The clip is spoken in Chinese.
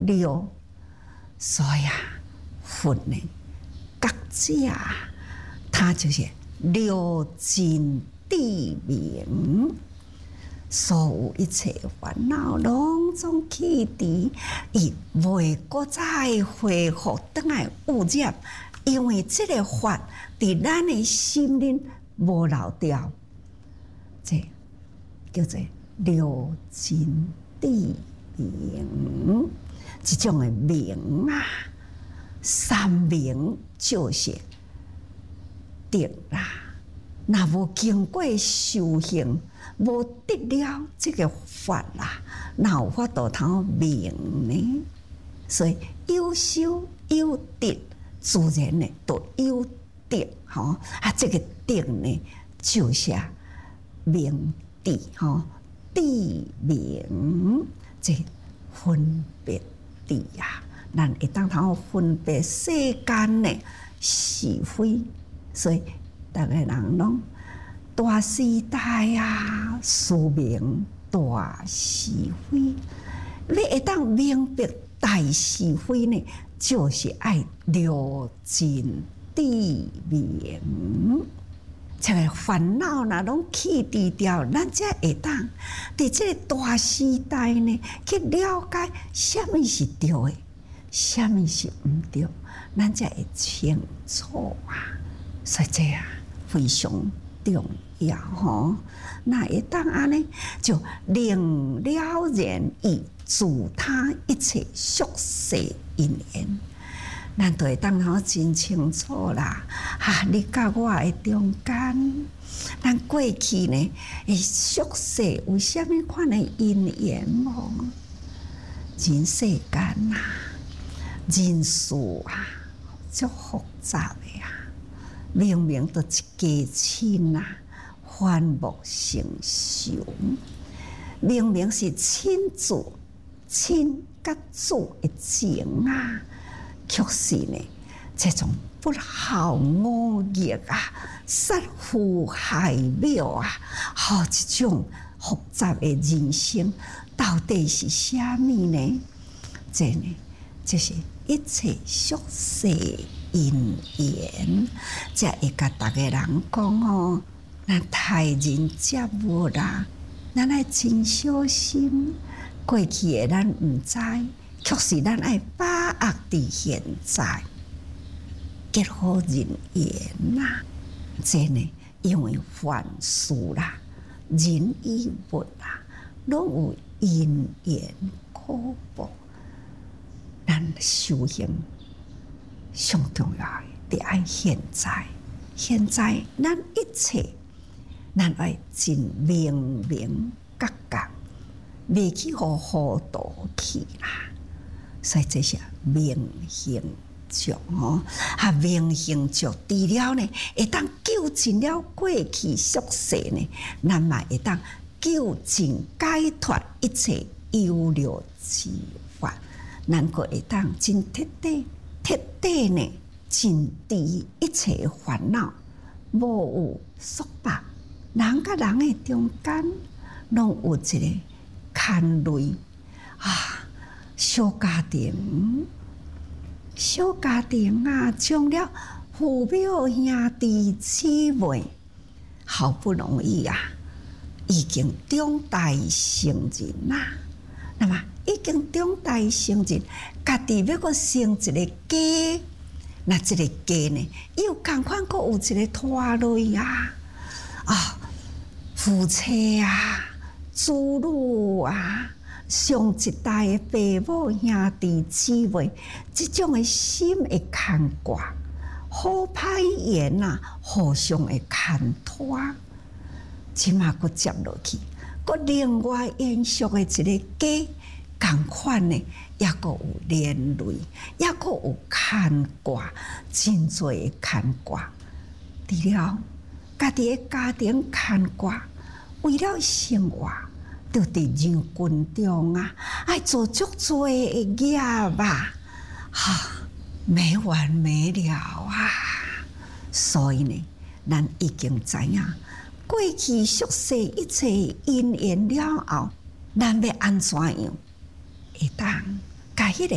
六，所以佛呢，觉者他就是六尽地明。所有一切烦恼拢总去除，伊袂搁再恢复倒来污染，因为这个法伫咱的心灵无漏掉，这叫做六尽地明。这种的明啊，三明就是定啦。若无经过修行，无得了这个法啦，哪有法度通明呢？所以有修有定，自然呢都有定吼。这个定呢，就是明地吼，地明这分别地啊，咱会当通分别世间呢是非，所以大家人拢。大时代啊，思明大是非。你会当明白大是非呢，就是爱六尽地明。这个烦恼若拢去除掉，咱才会当伫这个大时代呢，去了解什么是对的，什么是毋对，咱才会清楚啊。所以这样非常重要吼，那会当安尼就令了然以自他一切俗世因缘，咱就会当好真清楚啦。你甲我的中间，咱过去呢，俗世有啥物款的因缘无？人世间啊，人事啊，足复杂的啊，明明都一家亲啊。反目成仇，明明是亲子、亲甲子的情啊，却是呢这种不孝恶逆啊、杀父害母啊，这种复杂的人生，到底是啥物呢？这呢，就是一切俗世因缘，才会甲大家人讲哦。咱待人接物啦，咱爱真小心。过去的咱毋知，却是咱爱把握伫现在，结好人缘啦。这呢，因为凡事啦、人与物啦，拢有因缘果报。咱修行上重要的，得爱现在。现在咱一切。咱爱真明明觉觉，袂去互糊涂去啦。所以这是明行足哦，明行足除了呢，会当究尽了过去俗世呢，咱嘛会当究尽解脱一切忧虑之法，咱个会当真彻底呢，真除一切烦恼，无有束缚。人甲人的中间，拢有一个牵累小家庭啊，将了父母兄弟姊妹，好不容易啊，已经长大成人啦。那么已经长大成人，家己要阁生一个家，那这个家呢，又同款阁有一个拖累啊。夫妻啊，子女啊，上一代的父母兄弟姊妹，这种的心会牵挂，好歹缘啊，互相会牵拖，即马佫接落去，佫另外延续的一个家，同款呢，也佫有连累，也佫有牵挂，真多的牵挂，除了家己的家庭牵挂。为了生活，就伫人群中啊，爱做足多的业吧，没完没了啊！所以呢，咱已经知影，过去俗世一切因缘了后，咱要安怎样？会当甲迄个